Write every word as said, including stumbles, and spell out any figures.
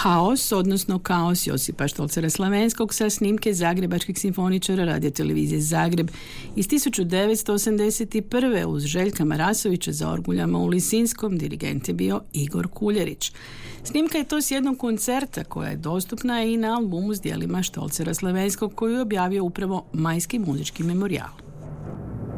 Haos, odnosno Kaos Josipa Štolcera Slavenskog sa snimke zagrebačkih simfoničara Radio televizije Zagreb iz tisuću devetsto osamdeset prve uz Željka Marasovića za orguljama u Lisinskom, dirigent je bio Igor Kuljerić. Snimka je to s jednog koncerta koja je dostupna i na albumu s djelima Štolcera Slavenskog koju je objavio upravo Majski muzički memorijal.